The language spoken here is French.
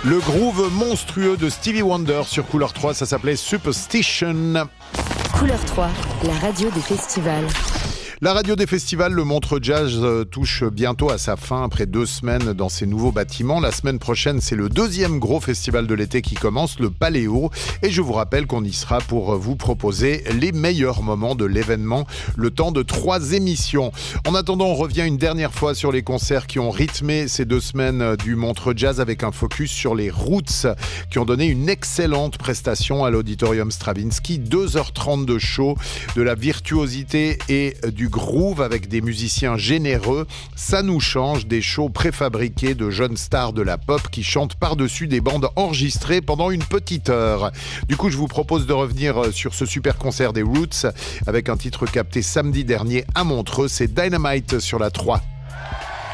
Le groove monstrueux de Stevie Wonder sur Couleur 3, ça s'appelait Superstition. Couleur 3, la radio des festivals. La radio des festivals, le Montreux Jazz touche bientôt à sa fin après 2 semaines dans ses nouveaux bâtiments. La semaine prochaine, c'est le 2e gros festival de l'été qui commence, le Paléo. Et je vous rappelle qu'on y sera pour vous proposer les meilleurs moments de l'événement, le temps de 3 émissions. En attendant, on revient une dernière fois sur les concerts qui ont rythmé ces 2 semaines du Montreux Jazz avec un focus sur les Roots qui ont donné une excellente prestation à l'Auditorium Stravinsky. 2h30 de show, de la virtuosité et du groove avec des musiciens généreux. Ça nous change des shows préfabriqués de jeunes stars de la pop qui chantent par-dessus des bandes enregistrées pendant une petite heure. Du coup, je vous propose de revenir sur ce super concert des Roots avec un titre capté samedi dernier à Montreux. C'est Dynamite sur la 3.